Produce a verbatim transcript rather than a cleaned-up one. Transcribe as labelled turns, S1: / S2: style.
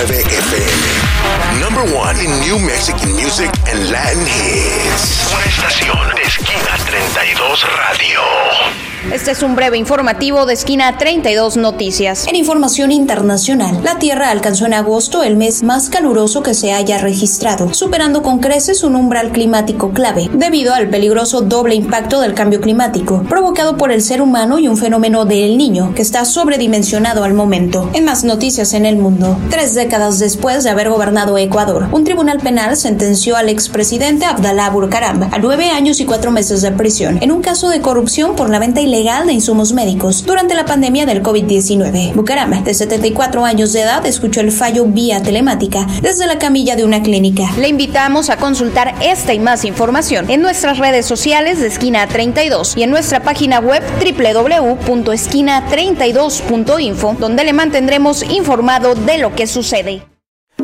S1: nueve F M. Number one in New Mexican music and Latin hits. Una estación de Esquina treinta y dos Radio.
S2: Este es un breve informativo de Esquina treinta y dos Noticias.
S3: En información internacional, la Tierra alcanzó en agosto el mes más caluroso que se haya registrado, superando con creces un umbral climático clave, debido al peligroso doble impacto del cambio climático, provocado por el ser humano y un fenómeno de El Niño, que está sobredimensionado al momento. En más noticias en el mundo, tres décadas después de haber gobernado Ecuador, un tribunal penal sentenció al expresidente Abdalá Bucaram a nueve años y cuatro meses de prisión, en un caso de corrupción por la venta ilegal legal de insumos médicos durante la pandemia del COVID diecinueve. Bucaram, de setenta y cuatro años de edad, escuchó el fallo vía telemática desde la camilla de una clínica.
S2: Le invitamos a consultar esta y más información en nuestras redes sociales de Esquina treinta y dos y en nuestra página web doble u doble u doble u punto esquina treinta y dos punto info, donde le mantendremos informado de lo que sucede.